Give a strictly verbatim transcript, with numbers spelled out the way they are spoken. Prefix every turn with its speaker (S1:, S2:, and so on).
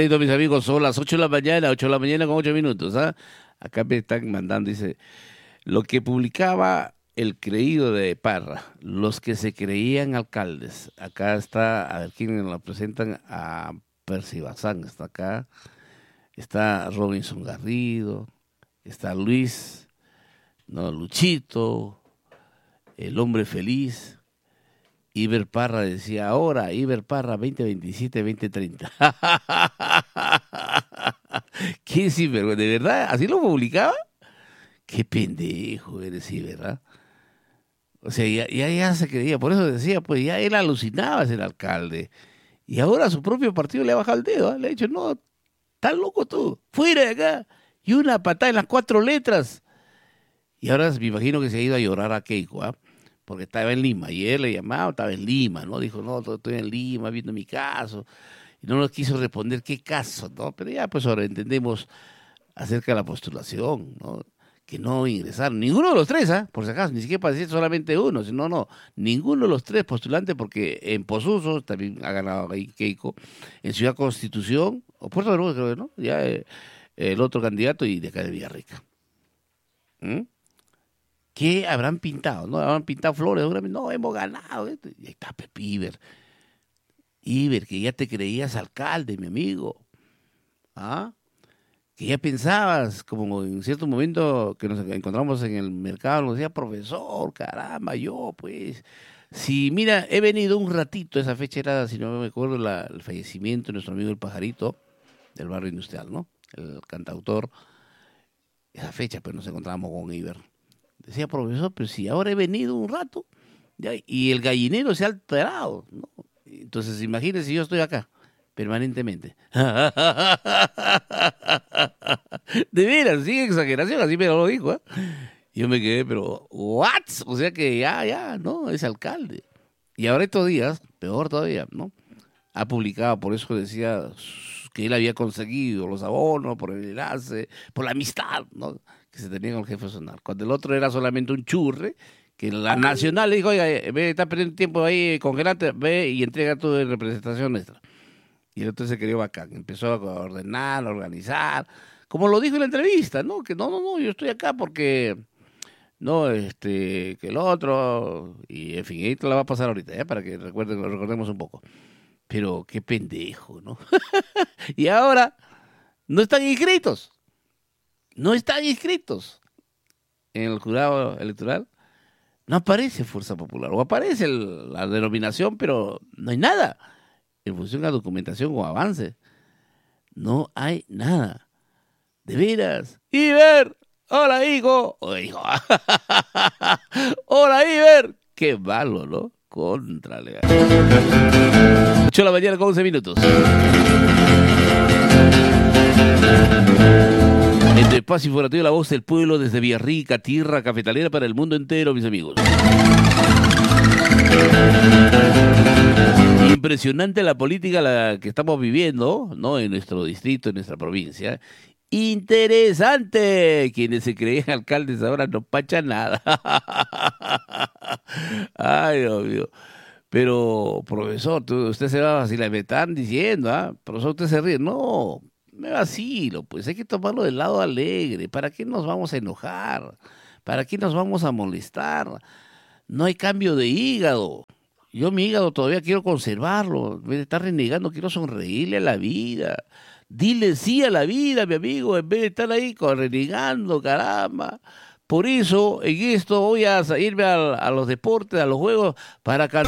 S1: tempranito, mis amigos, son las ocho de la mañana, ocho de la mañana con ocho minutos. ¿ah? Acá me están mandando, dice, lo que publicaba el creído de Parra, los que se creían alcaldes. Acá está, a ver quién lo presentan, a Percy Bazán, está acá, está Robinson Garrido, está Luis, no, Luchito, el hombre feliz. Iber Parra decía, ahora, Iber Parra, veinte veintisiete, veinte treinta. ¿Qué sí, pero de verdad? ¿Así lo publicaba? Qué pendejo eres, Iber, ¿verdad? O sea, ya, ya, ya se creía, por eso decía, pues ya él alucinaba ser alcalde. Y ahora su propio partido le ha bajado el dedo, ¿eh? Le ha dicho, no, estás loco tú, fuera de acá. Y una patada en las cuatro letras. Y ahora me imagino que se ha ido a llorar a Keiko, ¿ah? ¿eh? Porque estaba en Lima, y él le llamaba, estaba en Lima, ¿no? Dijo, no, estoy en Lima viendo mi caso, y no nos quiso responder qué caso, ¿no? Pero ya, pues ahora entendemos acerca de la postulación, ¿no? Que no ingresaron, ninguno de los tres, ¿ah? ¿eh? Por si acaso, ni siquiera para decir solamente uno, sino, no, ninguno de los tres postulantes, porque en Posuso también ha ganado ahí Keiko, en Ciudad Constitución, o Puerto de Nuevo, creo que, ¿no? Ya eh, el otro candidato, y de acá de Villarrica. ¿Mm? ¿Qué habrán pintado? ¿No? ¿Habrán pintado flores? No, hemos ganado. Y ahí está Pepe Iber. Iber, que ya te creías alcalde, mi amigo. ¿Ah? Que ya pensabas, como en cierto momento que nos encontramos en el mercado, nos decía, profesor, caramba, yo pues. Sí, mira, he venido un ratito, esa fecha era, si no me acuerdo, la, el fallecimiento de nuestro amigo el Pajarito, del barrio industrial, ¿no? El cantautor. Esa fecha, pues nos encontrábamos con Iber. Decía, profesor, pero si ahora he venido un rato, ya, y el gallinero se ha alterado, ¿no? Entonces, imagínense, yo estoy acá, permanentemente. De veras, sin exageración, así me lo dijo, ¿eh? Yo me quedé, pero, ¿what? O sea que ya, ya, ¿no? Es alcalde. Y ahora estos días, peor todavía, ¿no? Ha publicado, por eso decía que él había conseguido los abonos, por el enlace, por la amistad, ¿no? Que se tenía con el jefe zonal. Cuando el otro era solamente un churre, que la nacional le dijo, oiga, en vez de estar perdiendo tiempo ahí congelante, ve y entrega tu representación nuestra. Y el otro se creyó bacán, empezó a ordenar, a organizar, como lo dijo en la entrevista, ¿no? Que no, no, no, yo estoy acá porque, no, este, que el otro, y en fin, ahí te la va a pasar ahorita, ¿eh? Para que recuerden, recordemos un poco. Pero qué pendejo, ¿no? Y ahora no están inscritos. No están inscritos en el jurado electoral. No aparece Fuerza Popular. O aparece el, la denominación, pero no hay nada. En función a documentación o avance. No hay nada. De veras. Iber. Hola, hijo. Oh, hijo. Hola, Iber. Qué malo, ¿no? Contrale. ocho de la mañana con once minutos. En tu espacio informativo, la voz del pueblo desde Villarrica, tierra cafetalera para el mundo entero, mis amigos. Impresionante la política la que estamos viviendo, ¿no? En nuestro distrito, en nuestra provincia. Interesante. Quienes se creían alcaldes ahora no pachan nada. Ay, Dios mío. Pero, profesor, tú, usted se va a vacilar, me están diciendo, ¿ah? Profesor, usted se ríe. No, me vacilo, pues hay que tomarlo del lado alegre. ¿Para qué nos vamos a enojar? ¿Para qué nos vamos a molestar? No hay cambio de hígado. Yo mi hígado todavía quiero conservarlo. En vez de estar renegando, quiero sonreírle a la vida. Dile sí a la vida, mi amigo, en vez de estar ahí renegando, caramba. Por eso, en esto voy a irme a, a los deportes, a los juegos, para cantar.